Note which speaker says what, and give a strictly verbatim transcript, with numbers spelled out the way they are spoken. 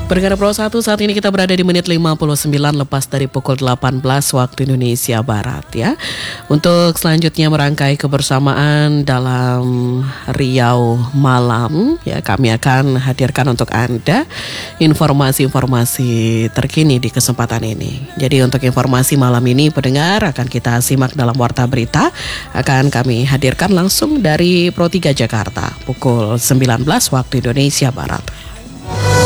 Speaker 1: Bergerak Pro satu, saat ini kita berada di menit lima puluh sembilan lepas dari pukul delapan belas waktu Indonesia Barat ya. Untuk selanjutnya merangkai kebersamaan dalam Riau Malam ya, kami akan hadirkan untuk Anda informasi-informasi terkini di kesempatan ini. Jadi untuk informasi malam ini pendengar akan kita simak dalam Warta Berita, akan kami hadirkan langsung dari Pro tiga Jakarta pukul sembilan belas waktu Indonesia Barat.